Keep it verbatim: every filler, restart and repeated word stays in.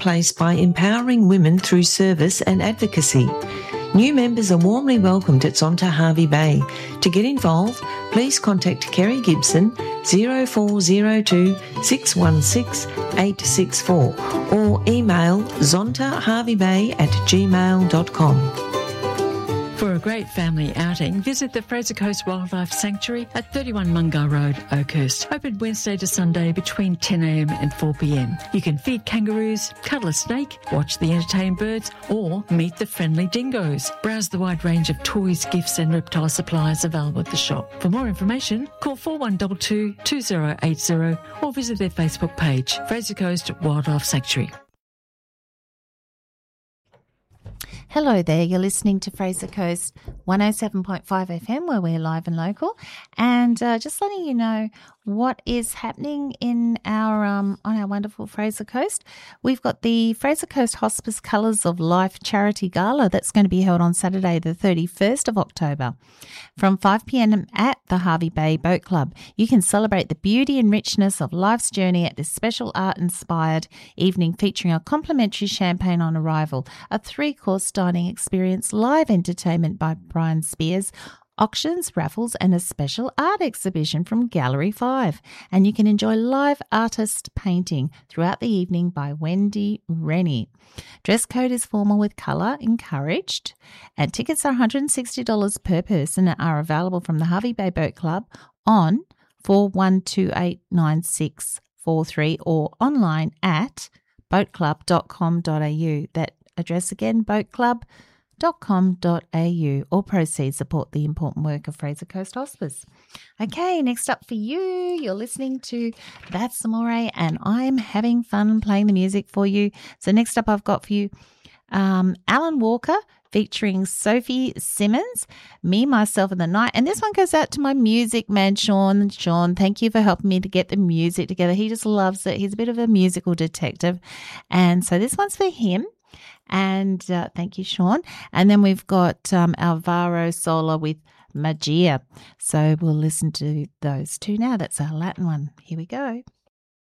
workplace by empowering women through service and advocacy. New members are warmly welcomed at Zonta Hervey Bay. To get involved, please contact Kerry Gibson zero four zero two six one six eight six four or email zontaharveybay at gmail dot com. For a great family outing, visit the Fraser Coast Wildlife Sanctuary at thirty-one Mungar Road, Oakhurst. Open Wednesday to Sunday between ten a m and four p m. You can feed kangaroos, cuddle a snake, watch the entertained birds, or meet the friendly dingoes. Browse the wide range of toys, gifts and reptile supplies available at the shop. For more information, call four one two two, two zero eight zero or visit their Facebook page, Fraser Coast Wildlife Sanctuary. Hello there, you're listening to Fraser Coast one oh seven point five F M, where we're live and local, and uh, just letting you know what is happening in our um, on our wonderful Fraser Coast. We've got the Fraser Coast Hospice Colours of Life Charity Gala that's going to be held on Saturday the thirty-first of October from five p m at the Hervey Bay Boat Club. You can celebrate the beauty and richness of life's journey at this special art-inspired evening featuring a complimentary champagne on arrival, a three-course dining experience, live entertainment by Brian Spears, auctions, raffles and a special art exhibition from Gallery five. And you can enjoy live artist painting throughout the evening by Wendy Rennie. Dress code is formal with colour encouraged, and tickets are one hundred sixty dollars per person and are available from the Hervey Bay Boat Club on four one two eight nine six four three or online at boat club dot com dot a u. That address again, boat club dot com dot a u. All proceeds support the important work of Fraser Coast Hospice. Okay, next up for you, you're listening to That's Amore, and I'm having fun playing the music for you. So next up I've got for you um, Alan Walker featuring Sophie Simmons, Me, Myself and the Night. And this one goes out to my music man, Sean. Sean, thank you for helping me to get the music together. He just loves it. He's a bit of a musical detective. And so this one's for him. And uh, thank you, Sean. And then we've got um, Alvaro Sola with Magia. So we'll listen to those two now. That's our Latin one. Here we go.